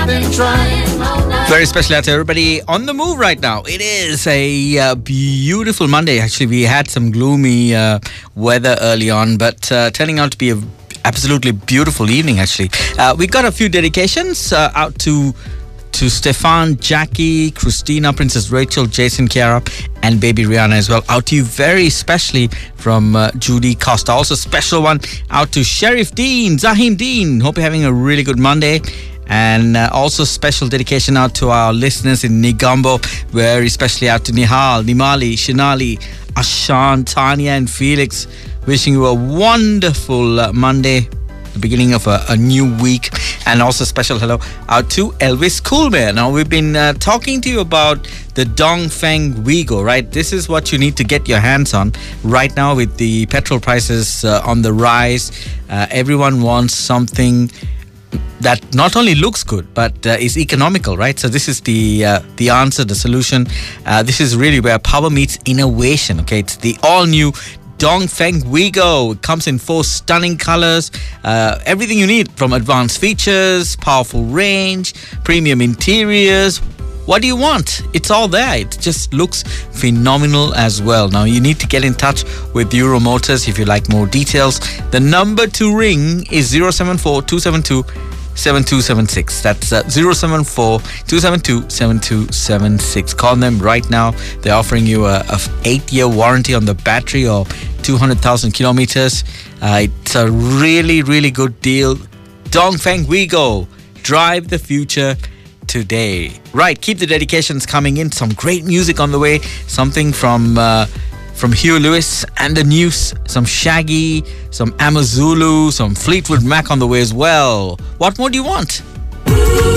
Very special out to everybody on the move right now. It is a beautiful Monday. Actually, we had some gloomy weather early on, but turning out to be a absolutely beautiful evening. Actually, we got a few dedications out to Stefan, Jackie, Christina, Princess Rachel, Jason, Kiara, and baby Rihanna as well. Out to you very especially from Judy Costa. Also special one out to Sheriff Dean, Zahim Dean. Hope you're having a really good Monday. And also special dedication out to our listeners in Negombo. Very especially out to Nihal, Nimali, Shinali, Ashan, Tanya, and Felix. Wishing you a wonderful Monday, the beginning of a new week. And also special hello out to Elvis Coolman. Now, we've been talking to you about the Dongfeng Ouigo, right? This is what you need to get your hands on right now with the petrol prices on the rise. Everyone wants something that not only looks good but is economical, right? So this is the answer, the solution. This is really where power meets innovation. Okay, it's the all-new Dongfeng Ouigo. It comes in 4 stunning colors. Everything you need, from advanced features, powerful range, premium interiors. What do you want? It's all there. It just looks phenomenal as well. Now, you need to get in touch with Euro Motors if you like more details. The number to ring is 074-272-7276. That's 074-272-7276. Call them right now. They're offering you a 8-year warranty on the battery or 200,000 kilometers. It's a really, really good deal. Dongfeng Ouigo. Drive the future today. Right, keep the dedications coming in. Some great music on the way. Something from Huey Lewis and the News. Some Shaggy, some Amazulu, some Fleetwood Mac on the way as well. What more do you want?